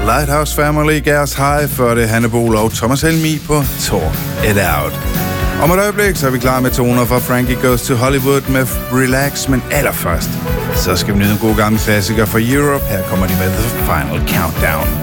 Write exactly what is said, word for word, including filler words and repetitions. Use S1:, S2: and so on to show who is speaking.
S1: Lighthouse Family, Gas High, før det Hanne Bol og Thomas Helmi på Talk It Out. Om et øjeblik, så er vi klar med toner fra Frankie Goes to Hollywood med Relax, men allerførst, så skal vi nyde en god gammel klassiker fra Europe. Her kommer de med The Final Countdown.